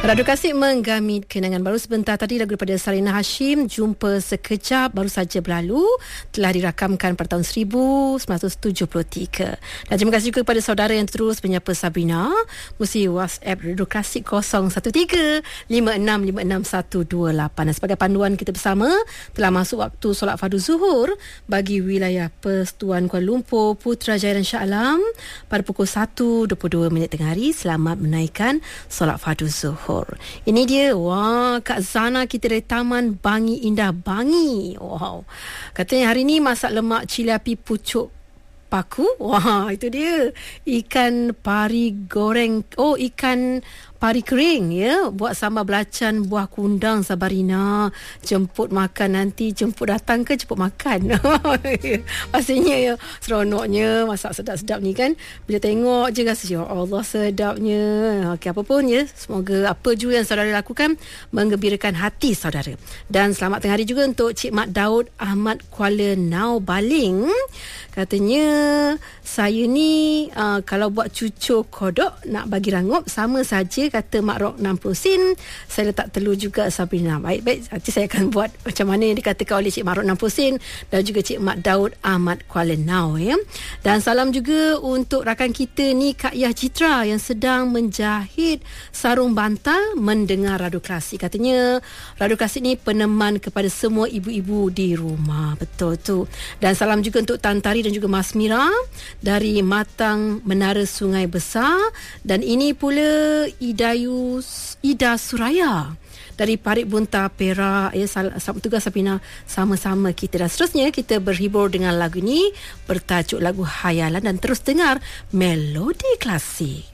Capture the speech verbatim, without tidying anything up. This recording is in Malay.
Radu Kasih menggami kenangan baru sebentar tadi lagu daripada Sarina Hashim, Jumpa Sekejap, baru saja berlalu, telah dirakamkan pada tahun seribu sembilan ratus tujuh puluh tiga. Dan terima kasih juga kepada saudara yang terus menyapa Sabrina melalui WhatsApp Radu Kasih kosong satu tiga lima enam lima enam satu dua lapan. Dan sebagai panduan kita bersama, telah masuk waktu solat fardu zuhur bagi wilayah Persatuan Kuala Lumpur, Putrajaya dan Shah Alam pada pukul satu dua puluh dua minit tengah hari. Selamat menaikkan solat fardu zuhur. Ini dia, wah, Kak Zana kita dari Taman Bangi Indah Bangi. Wow. Katanya hari ni masak lemak cili api pucuk paku. Wah, itu dia. Ikan pari goreng. Oh, ikan pari kering, ya. Buat sambal belacan buah kundang, Sabarina. Jemput makan nanti. Jemput datang ke jemput makan? Pastinya, ya. Seronoknya masak sedap-sedap ni kan. Bila tengok je rasa, ya Allah sedapnya. Okey, apa pun, ya. Semoga apa juga yang saudara lakukan menggembirakan hati saudara. Dan selamat tengah hari juga untuk Cik Mat Daud Ahmad Kuala Nau Baling. Katanya, saya ni uh, kalau buat cucur kodok nak bagi rangup, sama saja kata Mak Rok enam puluh sen. Saya letak telur juga, Sabrina. Baik-baik, nanti saya akan buat macam mana yang dikatakan oleh Cik Mak Rok enam puluh sen dan juga Cik Mak Daud Ahmad Kuala Nau, ya. Dan salam juga untuk rakan kita ni, Kak Yah Citra yang sedang menjahit sarung bantal mendengar Radu Klasik. Katanya Radu Klasik ni peneman kepada semua ibu-ibu di rumah. Betul tu. Dan salam juga untuk Tan Tari dan juga Mas Mira dari Matang Menara Sungai Besar. Dan ini pula Idayus Ida Suraya dari Parit Bunta Perak, ya. Selamat tugas Sapina, sama-sama kita. Dan seterusnya kita berhibur dengan lagu ini bertajuk lagu Hayalan, dan terus dengar melodi klasik.